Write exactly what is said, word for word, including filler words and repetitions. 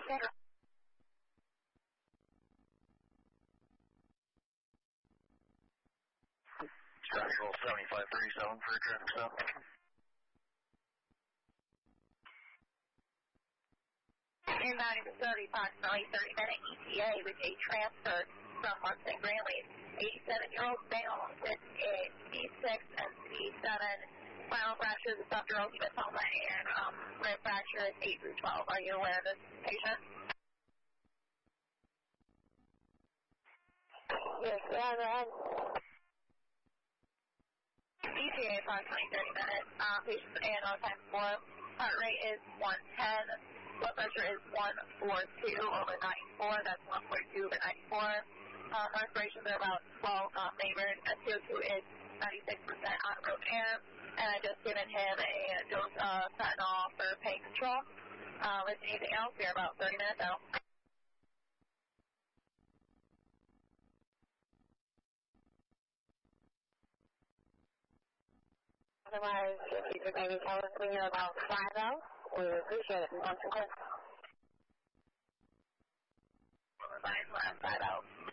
Central seventy-five thirty-seven for traffic stop. Inbound to thirty, approximately thirty minute E T A with a transfer from Mustang Grantley. eighty-seven-year-old male, with a C six and C seven. Spinal fractures, subdural hematoma, and um, rib fractures eight through twelve. Are you aware of this patient? Yes, yeah, go ahead. E T A approximately thirty minutes. Um, patient's A and O time four. Heart rate is one ten. Blood pressure is one forty-two over ninety-four. That's one forty-two over ninety-four. Um, respirations are about twelve um, favored. S P O two is ninety-six percent on room air. And I just given him a dose of fentanyl for pain control. Um, if anything else, we're about thirty minutes out. Otherwise, if you could maybe tell us when you're about five out, we would appreciate it. Thanks, Five out.